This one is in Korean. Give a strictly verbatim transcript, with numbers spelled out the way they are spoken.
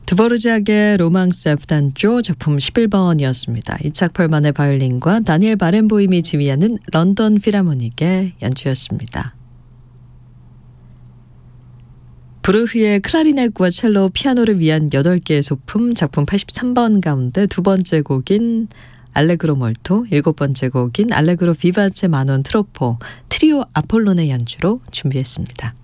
드보르작의 로망스 에프 단조 작품 십일 번이었습니다. 이착 펄만의 바이올린과 다니엘 바렌보임이 지휘하는 런던 필하모닉의 연주였습니다. 브루흐의 클라리넷과 첼로, 피아노를 위한 여덟 개의 소품 작품 팔십삼 번 가운데 두 번째 곡인 알레그로 몰토, 일곱 번째 곡인 알레그로 비바체 마논 트로포, 트리오 아폴론의 연주로 준비했습니다.